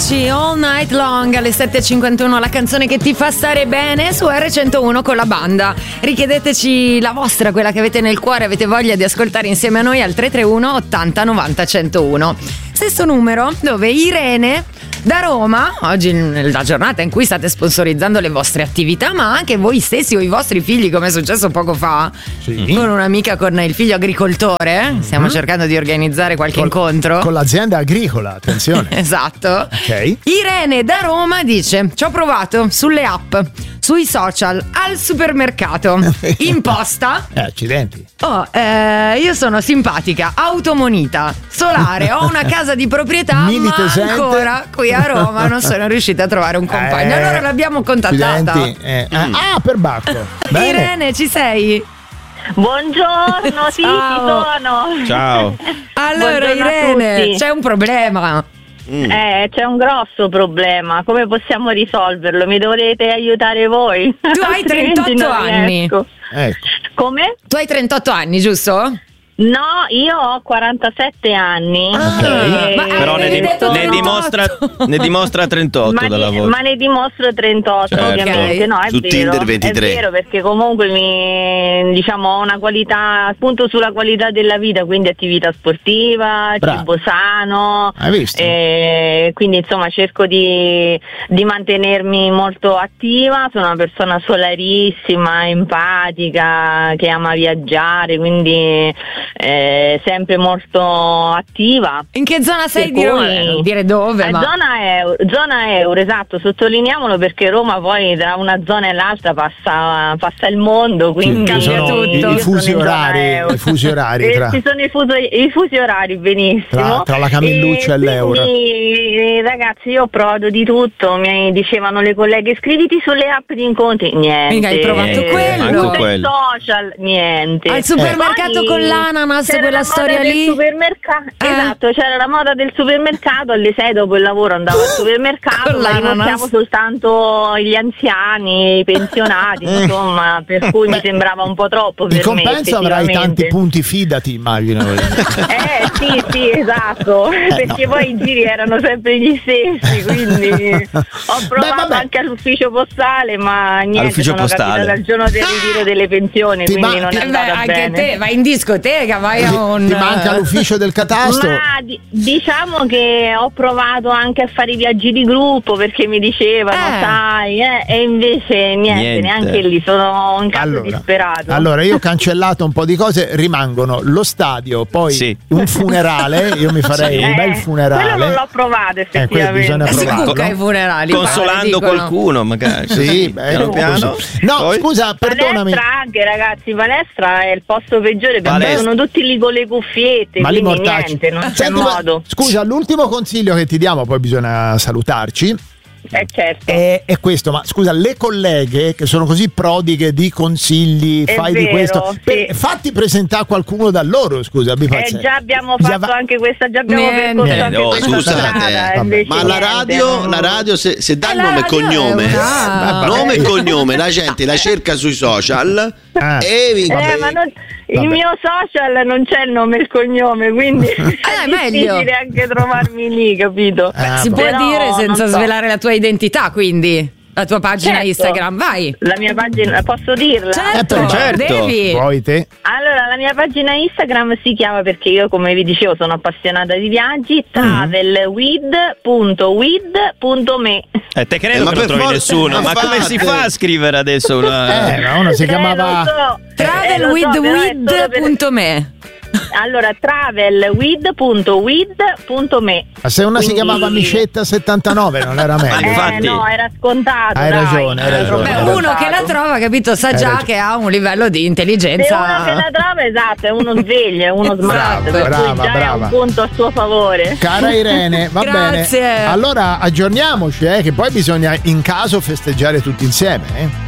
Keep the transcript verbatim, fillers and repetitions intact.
Avicii, All Night Long alle sette e cinquantuno, la canzone che ti fa stare bene su erre centouno con la banda. Richiedeteci la vostra, quella che avete nel cuore, avete voglia di ascoltare insieme a noi al tre tre uno ottanta novanta centouno. Stesso numero dove Irene da Roma, oggi nella giornata in cui state sponsorizzando le vostre attività, ma anche voi stessi o i vostri figli, come è successo poco fa, sì, con un'amica con il figlio agricoltore. Mm-hmm. Stiamo cercando di organizzare qualche con, incontro con l'azienda agricola, attenzione. Esatto. Okay. Irene da Roma dice: ci ho provato sulle app, sui social, al supermercato, in posta. Eh, accidenti. Oh, eh, io sono simpatica, automonita, solare, ho una casa di proprietà, Mini ma tesente. Ancora qui a Roma non sono riuscita a trovare un compagno. Eh, allora l'abbiamo contattata. Eh, mm. Ah, per Bacco. Bene. Irene, ci sei? Buongiorno, sì, Ciao. ci sono. Ciao. Allora, Buongiorno a Irene, tutti. c'è un problema. Mm. Eh, c'è un grosso problema. Come possiamo risolverlo? Mi dovrete aiutare voi. Tu hai Altrimenti trentotto non anni. riesco. Ecco. Come? Tu hai trentotto anni, giusto? No, io ho quarantasette anni. Ah, e- ma- Però ne, avevi dim- detto ne trentotto. dimostra ne dimostra trentotto ma, dalla ne, voce. ma ne dimostro trentotto, Certo. ovviamente. No, è Su vero. Tinder ventitré. È vero, perché comunque mi, diciamo, ho una qualità, punto sulla qualità della vita, quindi attività sportiva, Bravo. cibo sano. Hai visto? E quindi insomma cerco di, di mantenermi molto attiva. Sono una persona solarissima, empatica, che ama viaggiare, quindi eh, sempre molto attiva. In che zona sei Per di Roma? cui- Non dire dove, Eh, ma zona, euro, zona euro, esatto, sottolineiamolo perché Roma poi tra una zona e l'altra passa, passa il mondo, quindi Ci sono tutto. i, i io fusi sono in zona orari, euro. i fusi orari Eh, tra, ci sono i, fuso- i fusi orari, benissimo. tra, tra la Camilluccia e, E l'euro. quindi, ragazzi, io ho provato di tutto. Mi dicevano le colleghe: iscriviti sulle app di incontri. Niente. Mica hai provato Eh, quello. manco Sui quello. social, niente. Al supermercato Poi con l'ananas, c'era quella la storia moda del lì. supermercato. Eh. Esatto, c'era la moda del supermercato. Alle sei dopo il lavoro andavo al supermercato, Con ma l'ananas. rimorchiavo soltanto gli anziani, i pensionati, insomma, per cui mi sembrava un po' troppo per In compenso me, avrai tanti effettivamente. punti, fidati, immagino. Eh sì, sì, esatto, perché no. poi i giri erano sempre gli stessi, quindi ho provato vabbè. anche all'ufficio postale, ma niente, All'ufficio sono postale. capitata al giorno del ritiro delle pensioni, Ti quindi ma- non ti- è Eh beh, andata anche bene. te vai in discoteca, vai a un Ti manca l'ufficio del catasto? Ma di- diciamo che ho provato anche a fare i viaggi di gruppo perché mi dicevano, Eh. sai, eh, e invece niente, Niente. neanche lì, sono un caso Allora, disperato. allora io ho cancellato un po' di cose, rimangono lo stadio, poi Sì. un funerale, io mi farei Eh, un bel funerale. quello non l'ho provato Eh, quello effettivamente. bisogna si provarlo. buca ai funerali. Consolando dicono. qualcuno, magari. Sì, Così, beh, piano piano. così. No, Poi- scusa, perdonami. Palestra anche, ragazzi, palestra è il posto peggiore perché Palestra. sono tutti lì con le cuffiette, Ma li quindi mortacci. niente, non c'è Senti, ma- modo. Scusa, l'ultimo consiglio che ti diamo, poi bisogna salutarci, Eh certo. è, è questo, ma scusa, le colleghe che sono così prodighe di consigli, È fai di vero, questo, sì. per- fatti presentare qualcuno da loro, scusa, abbi Eh, pazienza. già abbiamo Già fatto va- anche questa, già abbiamo Niente. percorso Niente, anche oh, questa scusate, strada, vabbè. invece Ma la niente, radio, non- la radio se, se dà Eh, il la nome e radio è cognome, una- Vabbè. nome e cognome, la gente la cerca sui social Ah. e vi- Eh, ma non- Vabbè. il mio social non c'è il nome e il cognome, quindi è è meglio. difficile anche trovarmi lì, capito? Ah, Si può Però dire senza non so. svelare la tua identità, quindi la tua pagina Certo. Instagram, vai. La mia pagina, posso dirla? Certo, Eh, certo. devi. Poi te. Allora, la mia pagina Instagram si chiama, perché io come vi dicevo sono appassionata di viaggi, travelwith punto with punto me. Eh, te credo Eh, ma che non per trovi forza- nessuno, ma ma come si fate. fa a scrivere adesso una... Eh, ma uno si Eh, chiamava... lo so. travel Eh, lo so, with però è solo with per- punto me. Allora, travelwith punto with punto me. Ma se una si Quindi- chiamava Micetta settantanove non era meglio? Eh, infatti. no, era scontato. Hai dai, ragione, hai era ragione. troppo Beh, uno scontato. che la trova, capito, sa Hai già ragione. che ha un livello di Se intelligenza. uno che la trova, esatto, è uno sveglio, è uno smart, Esatto. per Brava, cui già brava. è un punto a suo favore. Cara Irene, va Grazie. bene. Allora aggiorniamoci, eh, che poi bisogna in caso festeggiare tutti insieme. Eh.